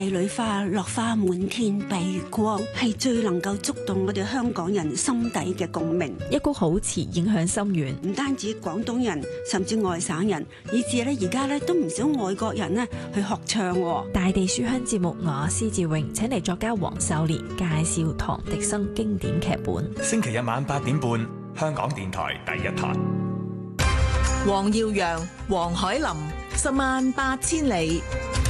帝女花落花滿天蔽月光，係最能夠觸動我哋香港人心底嘅共鳴。 一曲好詞影響深遠， 唔單止廣東人，甚至外省人，以至咧而家咧都唔少外國人咧去學唱。 大地書香節目，我施志榮請嚟作家黃秀蓮介紹唐滌生經典劇本。 星期日晚8點半，香港電台第一台。 黃耀揚、黃海林，108000里。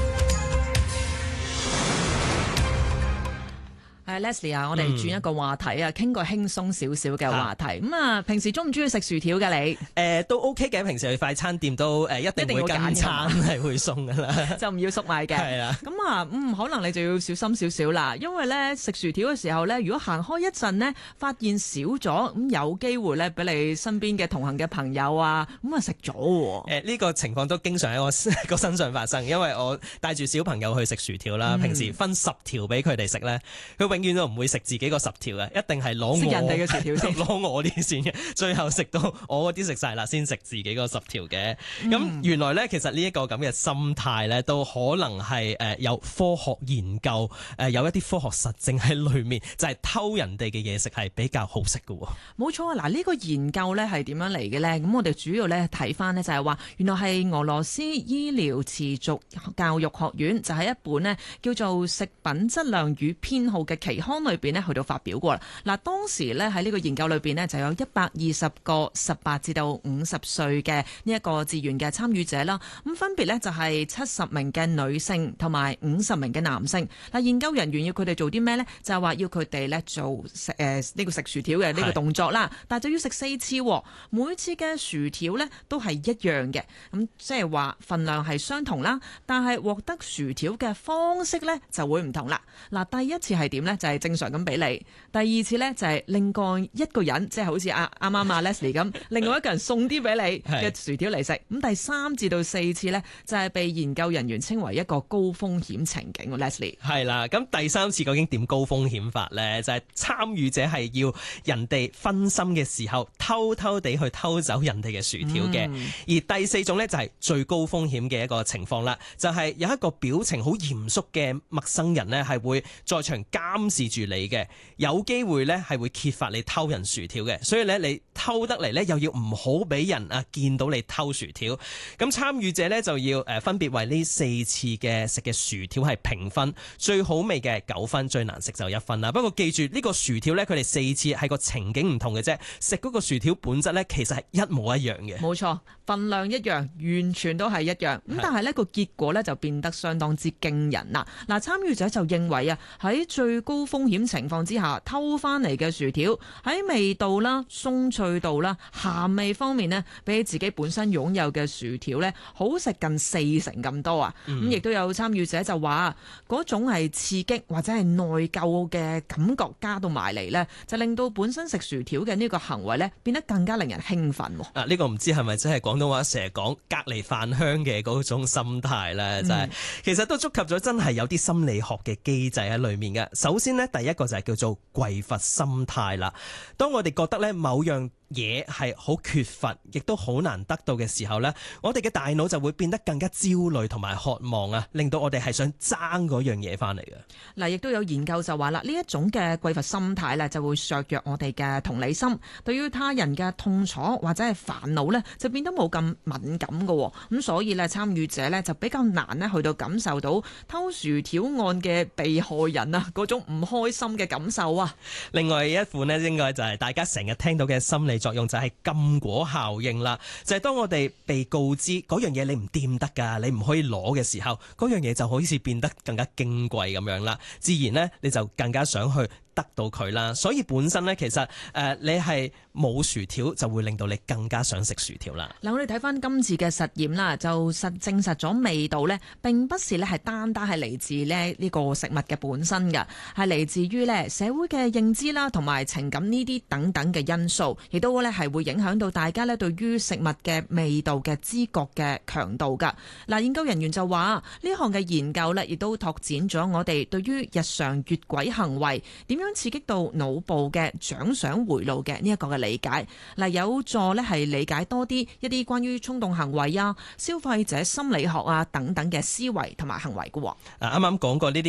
Leslie 啊，我哋轉一個話題啊，傾個輕鬆少少嘅話題。咁啊，平時中唔中意食薯條嘅你？ 都 OK 嘅，平時去快餐店都一定會跟餐係會送噶啦， 就唔要粟米嘅。係啦，咁啊，可能你就要小心少少啦，因為咧食薯條嘅時候咧，如果行開一陣呢，發現少咗，咁有機會咧俾你身邊嘅同行嘅朋友啊，咁啊食咗。 呢個情況都經常喺我個身上發生，因為我帶住小朋友去食薯條啦，平時分10條俾佢哋食咧，佢永遠都唔會食自己個10條嘅，一定係攞人哋嘅薯條先， 攞我啲先嘅，最後食到我嗰啲食晒啦，先食自己個10條嘅。咁原來咧，其實呢一個咁嘅心態咧，都可能係有科學研究，有一啲科學實證喺裏面，就係偷人哋嘅嘢食係比較好食嘅。 冇錯啊！嗱，呢個研究咧係點樣嚟嘅咧？咁我哋主要咧睇翻呢，就係話，原來係俄羅斯醫療持續教育學院就喺一本呢叫做《食品質量與偏好》嘅期刊裏邊呢去到發表過啦。嗱，當時咧喺呢個研究裏邊呢，就有120個18至到50歲嘅呢一個志願嘅參與者啦。咁分別呢，就係70名嘅女性同埋50名嘅男性。嗱，研究人員要佢哋做啲咩呢？就係話要佢哋咧做呢個食薯條嘅呢個動作啦。但係就要食4次，每次嘅薯條呢都係一樣嘅。咁即係話份量係相同啦，但係獲得薯條嘅方式呢就會唔同啦。嗱，第一次係點呢？就係正常咁俾你。第二次呢，就係另外一個人，即係好似啱啱 Leslie 咁，另外一個人送啲俾你嘅薯條嚟食。咁第3至到4次呢，就係被研究人員稱為一個高風險情景。Leslie 係啦，咁第3次究竟點高風險法呢？就係參與者係要人哋分心嘅時候，偷偷地去偷走人哋嘅薯條嘅。而第4種呢，就係最高風險嘅一個情況啦，就係有一個表情好嚴肅嘅陌生人呢，係會在場監視住你嘅，有機會呢係會揭發你偷人薯條嘅，所以呢，你偷得嚟呢，又要唔好俾人見到你偷薯條。咁參與者呢，就要分別為呢4次嘅食嘅薯條係評分，最好味嘅9分，最難食就1分啦。不過記住呢個薯條呢，佢哋4次係個情景唔同嘅啫，食嗰個薯條本質呢，其實係一模一樣嘅。 冇錯，份量一樣，完全都係一樣。咁但係呢個結果呢，就變得相當之驚人啦。嗱，參與者就認為啊，喺最高風險情況之下偷翻嚟嘅薯條喺味道啦、鬆脆度啦、鹹味方面呢，比自己本身擁有嘅薯條呢，好食近4成咁多啊！咁亦都有參與者就話嗰種係刺激或者係內疚嘅感覺加到埋嚟呢，就令到本身食薯條嘅呢個行為呢，變得更加令人興奮。 呢個唔知係咪真係廣東話成日講隔離飯香嘅嗰種心態呢？就係其實都觸及咗真係有啲心理學嘅機制喺裏面嘅。首先呢，第一個就係叫做匱乏心態啦。當我哋覺得呢某樣嘢係好缺乏，亦都好難得到嘅時候呢，我哋嘅大腦就會變得更加焦慮同埋渴望啊，令到我哋係想爭嗰樣嘢翻嚟嘅。 嗱，亦都有研究就話啦，呢一種嘅匱乏心態呢，就會削弱我哋嘅同理心，對於他人嘅痛楚或者係煩惱呢，就變得冇咁敏感嘅。咁所以呢，參與者呢，就比較難呢去到感受到偷薯條案嘅被害人啊嗰種唔開心嘅感受啊。 另外一款呢，應該就係大家成日聽到嘅心理作用，就係禁果效應啦。就係當我哋被告知嗰樣嘢你唔掂得噶，你唔可以攞嘅時候，嗰樣嘢就好似變得更加矜貴咁樣啦。自然呢，你就更加想去得到佢啦。所以本身呢，其實你係冇薯條就會令到你更加想食薯條啦。 嗱，我哋睇翻今次嘅實驗啦，就證實咗味道呢並不是咧係單係嚟自呢個食物嘅本身嘅，係嚟自於呢社會嘅認知啦，同埋情感呢啲等等嘅因素，亦都呢係會影響到大家呢對於食物嘅味道嘅知覺嘅強度噶。嗱，研究人員就話呢項嘅研究呢亦都拓展咗我哋對於日常越軌行為點樣刺激到腦部嘅獎賞回路嘅呢一個嘅理解，嗱有助咧係理解多啲一啲關於衝動行為啊、消費者心理學啊等等嘅思維同埋行為嘅。 啱啱講過呢啲